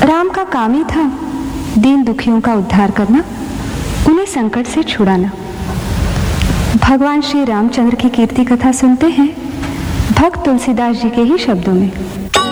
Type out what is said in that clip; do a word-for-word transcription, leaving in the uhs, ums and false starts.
राम का काम ही था दीन दुखियों का उद्धार करना, उन्हें संकट से छुड़ाना। भगवान श्री रामचंद्र की कीर्ति कथा सुनते हैं भक्त तुलसीदास जी के ही शब्दों में।